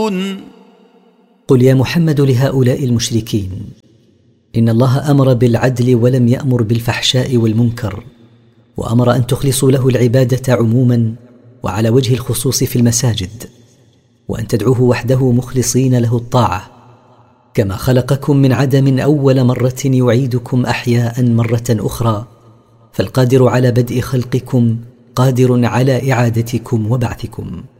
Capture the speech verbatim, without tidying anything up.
تعدلون قل يا محمد لهؤلاء المشركين: إن الله أمر بالعدل ولم يأمر بالفحشاء والمنكر، وأمر أن تخلصوا له العبادة عموما وعلى وجه الخصوص في المساجد، وأن تدعوه وحده مخلصين له الطاعة، كما خلقكم من عدم أول مرة يعيدكم أحياء مرة أخرى، فالقادر على بدء خلقكم قادر على إعادتكم وبعثكم.